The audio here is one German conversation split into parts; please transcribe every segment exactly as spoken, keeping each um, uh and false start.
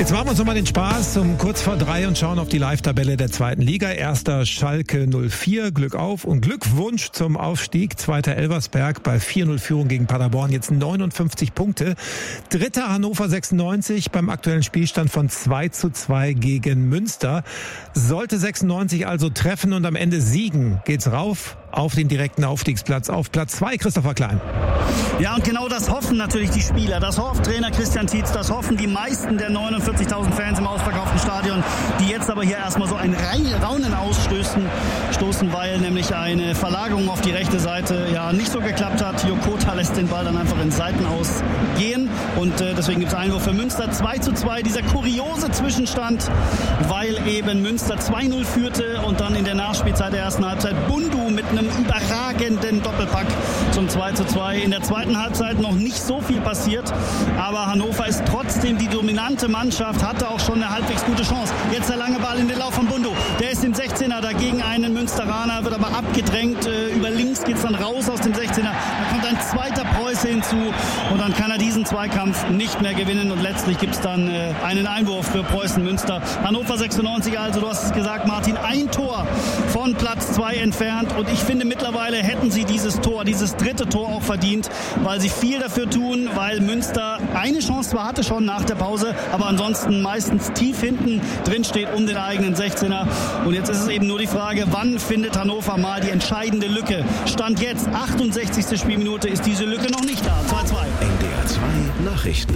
Jetzt machen wir uns nochmal den Spaß um kurz vor drei und schauen auf die Live-Tabelle der zweiten Liga. Erster Schalke null vier, Glück auf und Glückwunsch zum Aufstieg. Zweiter Elversberg bei vier null Führung gegen Paderborn, jetzt neunundfünfzig Punkte. Dritter Hannover sechsundneunzig beim aktuellen Spielstand von zwei zu zwei gegen Münster. Sollte sechsundneunzig also treffen und am Ende siegen, geht's rauf auf den direkten Aufstiegsplatz, auf Platz zwei, Christopher Klein. Ja, und genau das hoffen natürlich die Spieler. Das hofft Trainer Christian Tietz, das hoffen die meisten der neunundvierzigtausend Fans im ausverkauften Stadion, die jetzt aber hier erstmal so ein Raunen ausstößen, stoßen, weil nämlich eine Verlagerung auf die rechte Seite ja nicht so geklappt hat. Jokota lässt den Ball dann einfach in Seiten ausgehen und äh, deswegen gibt es Einwurf für Münster. zwei zu zwei, dieser kuriose Zwischenstand, weil eben Münster zwei null führte und dann in der Nachspielzeit der ersten Halbzeit Bundu mit einem überragenden Doppelpack zum zwei zu zwei. In der zweiten Halbzeit noch nicht so viel passiert, aber Hannover ist trotzdem die dominante Mannschaft, hatte auch schon eine halbwegs gute Chance. Jetzt der lange Ball in den Lauf von Bundu. Der ist im sechzehner dagegen einen Münsteraner, wird aber abgedrängt. Über links geht es dann raus aus dem sechzehner. Da kommt ein zweiter Preuße hinzu und dann kann er diesen Zweikampf nicht mehr gewinnen und letztlich gibt es dann einen Einwurf für Preußen Münster. Hannover sechsundneunzig, also du hast es gesagt, Martin, ein Tor von Platz zwei entfernt und ich finde mittlerweile hätten sie dieses Tor, dieses dritte Tor auch verdient, weil sie viel dafür tun, weil Münster eine Chance zwar hatte schon nach der Pause, aber ansonsten meistens tief hinten drin steht um den eigenen sechzehner. Und jetzt ist es eben nur die Frage, wann findet Hannover mal die entscheidende Lücke? Stand jetzt, achtundsechzigste Spielminute, ist diese Lücke noch nicht da. zwei zwei. N D R zwei Nachrichten.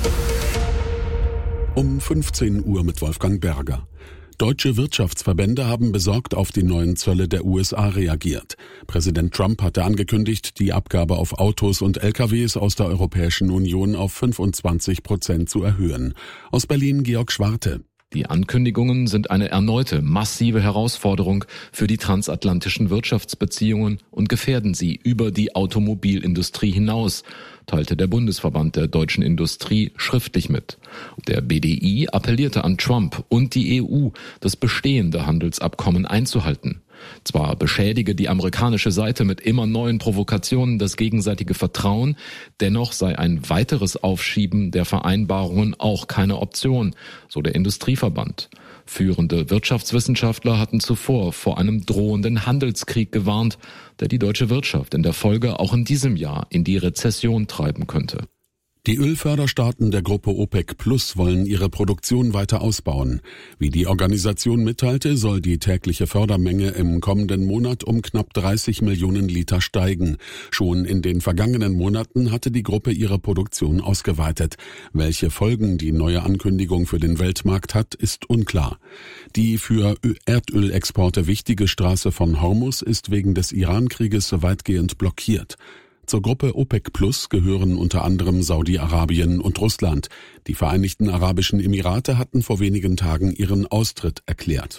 Um fünfzehn Uhr mit Wolfgang Berger. Deutsche Wirtschaftsverbände haben besorgt auf die neuen Zölle der U S A reagiert. Präsident Trump hatte angekündigt, die Abgabe auf Autos und L K Ws aus der Europäischen Union auf fünfundzwanzig Prozent zu erhöhen. Aus Berlin Georg Schwarte. Die Ankündigungen sind eine erneute massive Herausforderung für die transatlantischen Wirtschaftsbeziehungen und gefährden sie über die Automobilindustrie hinaus, teilte der Bundesverband der deutschen Industrie schriftlich mit. Der B D I appellierte an Trump und die E U, das bestehende Handelsabkommen einzuhalten. Zwar beschädige die amerikanische Seite mit immer neuen Provokationen das gegenseitige Vertrauen, dennoch sei ein weiteres Aufschieben der Vereinbarungen auch keine Option, so der Industrieverband. Führende Wirtschaftswissenschaftler hatten zuvor vor einem drohenden Handelskrieg gewarnt, der die deutsche Wirtschaft in der Folge auch in diesem Jahr in die Rezession treiben könnte. Die Ölförderstaaten der Gruppe OPEC Plus wollen ihre Produktion weiter ausbauen. Wie die Organisation mitteilte, soll die tägliche Fördermenge im kommenden Monat um knapp dreißig Millionen Liter steigen. Schon in den vergangenen Monaten hatte die Gruppe ihre Produktion ausgeweitet. Welche Folgen die neue Ankündigung für den Weltmarkt hat, ist unklar. Die für Erdölexporte wichtige Straße von Hormuz ist wegen des Iran-Krieges weitgehend blockiert. Zur Gruppe OPEC Plus gehören unter anderem Saudi-Arabien und Russland. Die Vereinigten Arabischen Emirate hatten vor wenigen Tagen ihren Austritt erklärt.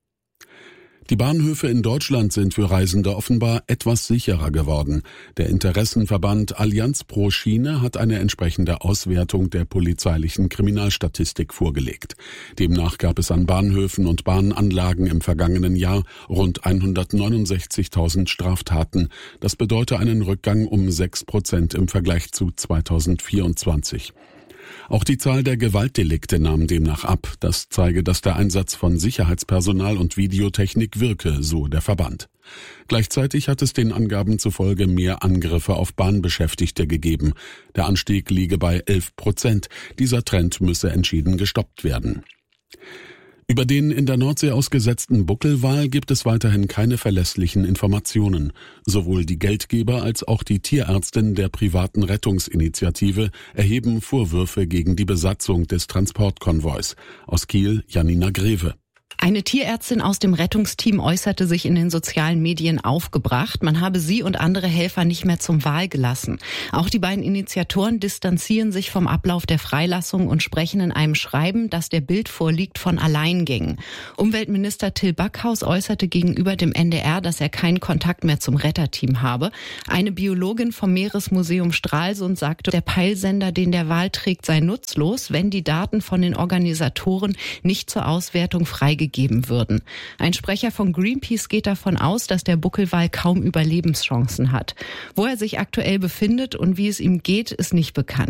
Die Bahnhöfe in Deutschland sind für Reisende offenbar etwas sicherer geworden. Der Interessenverband Allianz pro Schiene hat eine entsprechende Auswertung der polizeilichen Kriminalstatistik vorgelegt. Demnach gab es an Bahnhöfen und Bahnanlagen im vergangenen Jahr rund hundertneunundsechzigtausend Straftaten. Das bedeutet einen Rückgang um sechs Prozent im Vergleich zu zweitausendvierundzwanzig. Auch die Zahl der Gewaltdelikte nahm demnach ab. Das zeige, dass der Einsatz von Sicherheitspersonal und Videotechnik wirke, so der Verband. Gleichzeitig hat es den Angaben zufolge mehr Angriffe auf Bahnbeschäftigte gegeben. Der Anstieg liege bei elf Prozent. Dieser Trend müsse entschieden gestoppt werden. Über den in der Nordsee ausgesetzten Buckelwal gibt es weiterhin keine verlässlichen Informationen. Sowohl die Geldgeber als auch die Tierärztin der privaten Rettungsinitiative erheben Vorwürfe gegen die Besatzung des Transportkonvois. Aus Kiel Janina Greve. Eine Tierärztin aus dem Rettungsteam äußerte sich in den sozialen Medien aufgebracht. Man habe sie und andere Helfer nicht mehr zum Wal gelassen. Auch die beiden Initiatoren distanzieren sich vom Ablauf der Freilassung und sprechen in einem Schreiben, dass der Bild vorliegt, von Alleingängen. Umweltminister Till Backhaus äußerte gegenüber dem N D R, dass er keinen Kontakt mehr zum Retterteam habe. Eine Biologin vom Meeresmuseum Stralsund sagte, der Peilsender, den der Wal trägt, sei nutzlos, wenn die Daten von den Organisatoren nicht zur Auswertung freigegeben gegeben würden. Ein Sprecher von Greenpeace geht davon aus, dass der Buckelwal kaum Überlebenschancen hat. Wo er sich aktuell befindet und wie es ihm geht, ist nicht bekannt.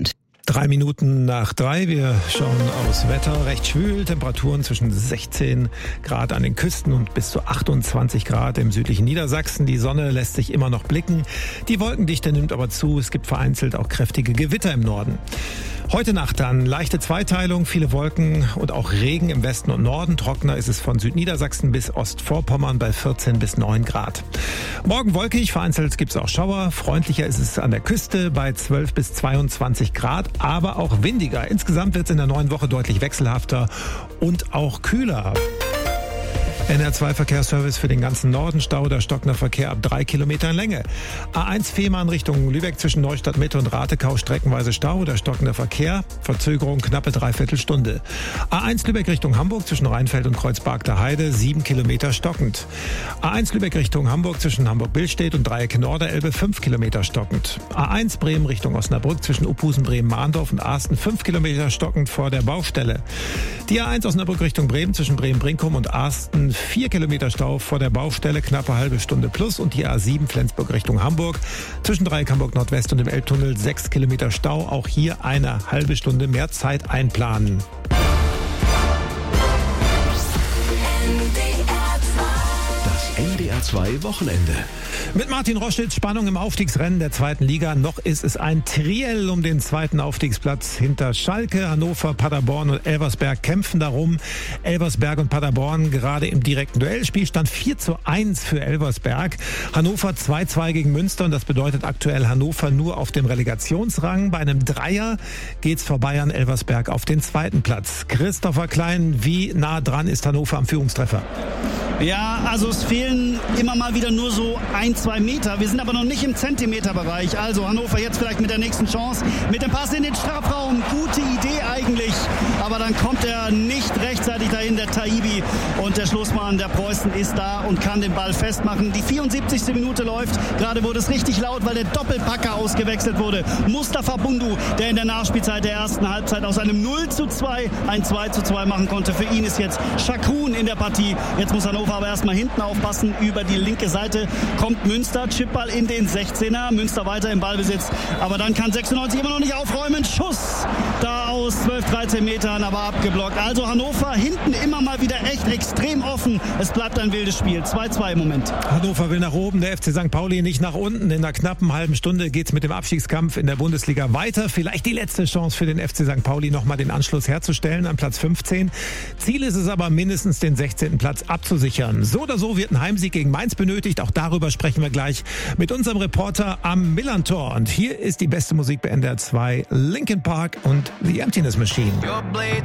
Drei Minuten nach drei. Wir schauen aufs Wetter. Recht schwül. Temperaturen zwischen sechzehn Grad an den Küsten und bis zu achtundzwanzig Grad im südlichen Niedersachsen. Die Sonne lässt sich immer noch blicken. Die Wolkendichte nimmt aber zu. Es gibt vereinzelt auch kräftige Gewitter im Norden. Heute Nacht dann leichte Zweiteilung, viele Wolken und auch Regen im Westen und Norden. Trockener ist es von Südniedersachsen bis Ostvorpommern bei vierzehn bis neun Grad. Morgen wolkig, vereinzelt gibt es auch Schauer. Freundlicher ist es an der Küste bei zwölf bis zweiundzwanzig Grad, aber auch windiger. Insgesamt wird es in der neuen Woche deutlich wechselhafter und auch kühler. N R zwei Verkehrsservice für den ganzen Norden. Stau oder stockender Verkehr ab drei Kilometer in Länge. A eins Fehmarn Richtung Lübeck zwischen Neustadt Mitte und Ratekau streckenweise Stau oder stockender Verkehr. Verzögerung knappe Dreiviertelstunde. A eins Lübeck Richtung Hamburg zwischen Rheinfeld und Kreuzberger Heide sieben Kilometer stockend. A eins Lübeck Richtung Hamburg zwischen Hamburg-Billstedt und Dreieck Norderelbe fünf Kilometer stockend. A eins Bremen Richtung Osnabrück zwischen Uphusen, Bremen-Mahndorf und Arsten fünf Kilometer stockend vor der Baustelle. Die A eins Osnabrück Richtung Bremen zwischen Bremen-Brinkum und Arsten vier Kilometer Stau vor der Baustelle, knappe halbe Stunde plus. Und die A sieben Flensburg Richtung Hamburg zwischen Dreieck Hamburg Nordwest und dem Elbtunnel sechs Kilometer Stau. Auch hier eine halbe Stunde mehr Zeit einplanen. Das N D R zwei Wochenende. Mit Martin Roschitz, Spannung im Aufstiegsrennen der zweiten Liga. Noch ist es ein Triell um den zweiten Aufstiegsplatz hinter Schalke. Hannover, Paderborn und Elversberg kämpfen darum. Elversberg und Paderborn gerade im direkten Duell. Spielstand vier zu eins für Elversberg. Hannover zwei zu zwei gegen Münster und das bedeutet aktuell Hannover nur auf dem Relegationsrang. Bei einem Dreier geht's vor Bayern Elversberg auf den zweiten Platz. Christopher Klein, wie nah dran ist Hannover am Führungstreffer? Ja, also es fehlen immer mal wieder nur so ein, zwei Meter. Wir sind aber noch nicht im Zentimeterbereich. Also Hannover jetzt vielleicht mit der nächsten Chance. Mit dem Pass in den Strafraum. Gute Idee eigentlich. Aber dann kommt er nicht rechtzeitig dahin, der Taibi. Und der Schlussmann, der Preußen, ist da und kann den Ball festmachen. Die vierundsiebzigste Minute läuft. Gerade wurde es richtig laut, weil der Doppelpacker ausgewechselt wurde. Mustafa Bundu, der in der Nachspielzeit der ersten Halbzeit aus einem null zu zwei ein zwei zu zwei machen konnte. Für ihn ist jetzt Şakun in der Partie. Jetzt muss Hannover aber erstmal hinten aufpassen. Über die linke Seite kommt Münster. Chipball in den sechzehner. Münster weiter im Ballbesitz. Aber dann kann sechsundneunzig immer noch nicht aufräumen. Schuss da aus zwölf, dreizehn Metern, aber abgeblockt. Also Hannover hinten immer mal wieder echt extrem offen. Es bleibt ein wildes Spiel. zwei zu zwei im Moment. Hannover will nach oben, der F C Sankt Pauli nicht nach unten. In einer knappen halben Stunde geht es mit dem Abstiegskampf in der Bundesliga weiter. Vielleicht die letzte Chance für den F C Sankt Pauli, nochmal den Anschluss herzustellen an Platz fünfzehn. Ziel ist es aber, mindestens den sechzehnten Platz abzusichern. So oder so wird ein Heimsieg gegen Mainz benötigt. Auch darüber sprechen wir gleich mit unserem Reporter am Millantor. Und hier ist die beste Musik bei N D R zwei, Linkin Park und The Emptiness Machine. Your blade